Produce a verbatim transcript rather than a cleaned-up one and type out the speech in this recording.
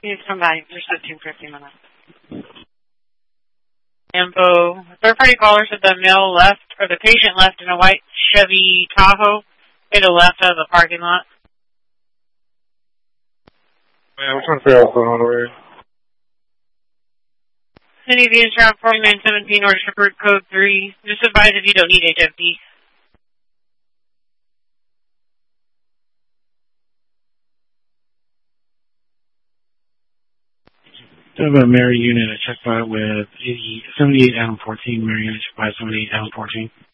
Please come back. There's fifteen fifty minutes. Info. Third party caller said the male left, or the patient left in a white Chevy Tahoe. Made a left out of the parking lot. Yeah, we're trying to figure out what's going on over here. City of Venus Route forty-nine seventeen, Order Shepherd, code three. Just advise if you don't need H M P. I have a Mary unit, a check by with seventy-eight Adam fourteen, Mary unit check by seventy-eight Adam fourteen.